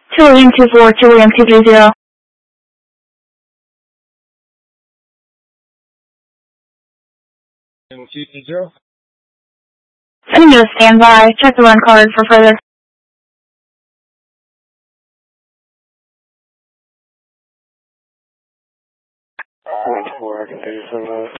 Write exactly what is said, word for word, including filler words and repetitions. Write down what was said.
two William two four, two William two three zero. two three zero. Sending you a standby. Check the run card for further. One four, I can do some of that.